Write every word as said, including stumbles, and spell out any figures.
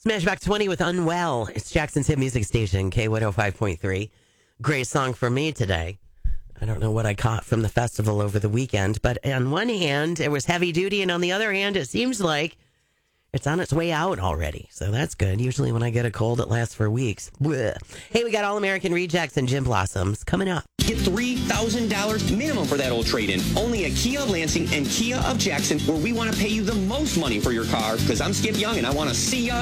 Smashbox twenty with Unwell. It's Jackson's hit music station, K one oh five point three. Great song for me today. I don't know what I caught from the festival over the weekend, but on one hand, it was heavy duty, and on the other hand, it seems like it's on its way out already. So that's good. Usually when I get a cold, it lasts for weeks. Blech. Hey, we got All-American Rejects and Gin Blossoms coming up. Get three thousand dollars minimum for that old trade-in. Only at Kia of Lansing and Kia of Jackson, where we want to pay you the most money for your car, because I'm Skip Young and I want to see ya